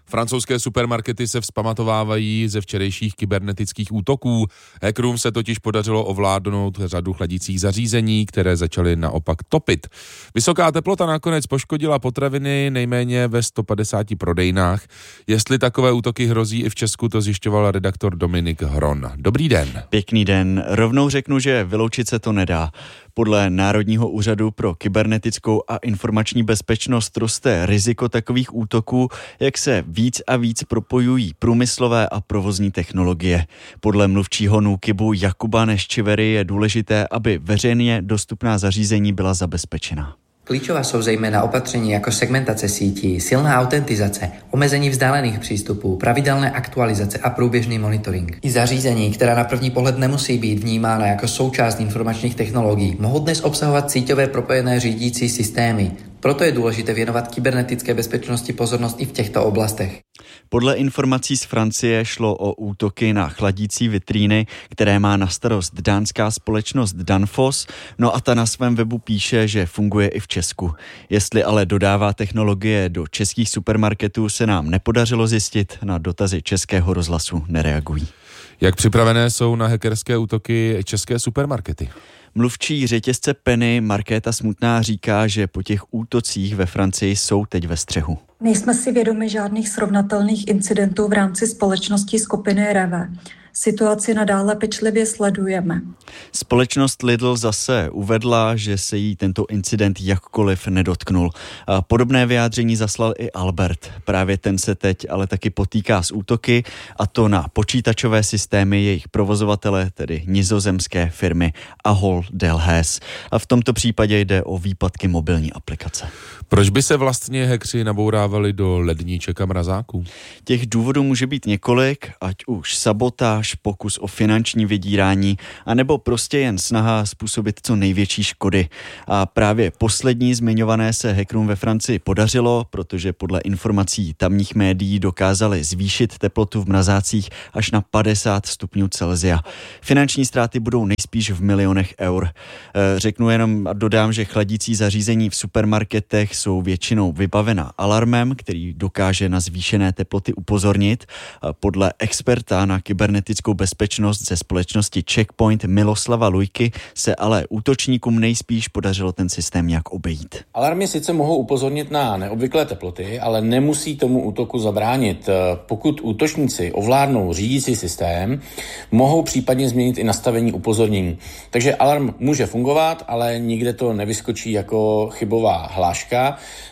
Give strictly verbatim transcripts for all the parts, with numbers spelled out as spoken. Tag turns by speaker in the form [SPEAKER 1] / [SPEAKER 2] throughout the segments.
[SPEAKER 1] Francouzské supermarkety se vzpamatovávají ze včerejších kybernetických útoků. Hackerům se totiž podařilo ovládnout řadu chladicích zařízení, které začaly naopak topit. Vysoká teplota nakonec poškodila potraviny nejméně ve sto padesáti prodejnách. Jestli takové útoky hrozí i v Česku, to zjišťoval redaktor Dominik Hron. Dobrý den.
[SPEAKER 2] Pěkný den. Rovnou řeknu, že vyloučit se to nedá. Podle Národního úřadu pro kybernetickou a informační bezpečnost roste riziko takových útoků, jak se víc a víc propojují průmyslové a provozní technologie. Podle mluvčího NÚKIBu Jakuba Neščivery je důležité, aby veřejně dostupná zařízení byla zabezpečena.
[SPEAKER 3] Klíčová jsou zejména opatření jako segmentace sítí, silná autentizace, omezení vzdálených přístupů, pravidelné aktualizace a průběžný monitoring. I zařízení, která na první pohled nemusí být vnímána jako součást informačních technologií, mohou dnes obsahovat síťové propojené řídící systémy. Proto je důležité věnovat kybernetické bezpečnosti pozornost i v těchto oblastech.
[SPEAKER 2] Podle informací z Francie šlo o útoky na chladící vitríny, které má na starost dánská společnost Danfoss, no a ta na svém webu píše, že funguje i v Česku. Jestli ale dodává technologie do českých supermarketů, se nám nepodařilo zjistit, na dotazy Českého rozhlasu nereagují.
[SPEAKER 1] Jak připravené jsou na hackerské útoky české supermarkety?
[SPEAKER 2] Mluvčí řetězce Penny Markéta Smutná říká, že po těch útocích ve Francii jsou teď ve střehu.
[SPEAKER 4] Nejsme si vědomi žádných srovnatelných incidentů v rámci společnosti skupiny Reve. Situaci nadále pečlivě sledujeme.
[SPEAKER 2] Společnost Lidl zase uvedla, že se jí tento incident jakkoliv nedotknul. A podobné vyjádření zaslal i Albert. Právě ten se teď ale taky potýká s útoky, a to na počítačové systémy jejich provozovatele, tedy nizozemské firmy Ahold Delhaize. A v tomto případě jde o výpadky mobilní aplikace.
[SPEAKER 1] Proč by se vlastně hackři nabourávali do ledníček a mrazáků?
[SPEAKER 2] Těch důvodů může být několik, ať už sabotáž, pokus o finanční vydírání, anebo prostě jen snaha způsobit co největší škody. A právě poslední zmiňované se hackerům ve Francii podařilo, protože podle informací tamních médií dokázali zvýšit teplotu v mrazácích až na padesát stupňů Celsia. Finanční ztráty budou nejspíš v milionech eur. Řeknu jenom a dodám, že chladící zařízení v supermarketech jsou většinou vybavena alarmem, který dokáže na zvýšené teploty upozornit. Podle experta na kybernetickou bezpečnost ze společnosti Checkpoint Miloslava Lujky se ale útočníkům nejspíš podařilo ten systém nějak obejít.
[SPEAKER 5] Alarmy sice mohou upozornit na neobvyklé teploty, ale nemusí tomu útoku zabránit. Pokud útočníci ovládnou řídící systém, mohou případně změnit i nastavení upozornění. Takže alarm může fungovat, ale nikde to nevyskočí jako chybová hláška.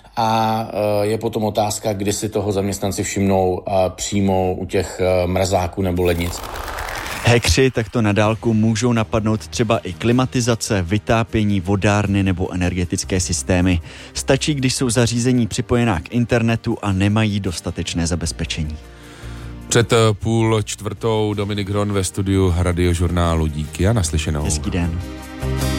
[SPEAKER 5] A je potom otázka, kdy si toho zaměstnanci všimnou přímo u těch mrazáků nebo lednic.
[SPEAKER 2] Hackři takto na dálku můžou napadnout třeba i klimatizace, vytápění, vodárny nebo energetické systémy. Stačí, když jsou zařízení připojená k internetu a nemají dostatečné zabezpečení.
[SPEAKER 1] Před půl čtvrtou Dominik Hron ve studiu Radiožurnálu. Díky a naslyšenou.
[SPEAKER 2] Hezký den.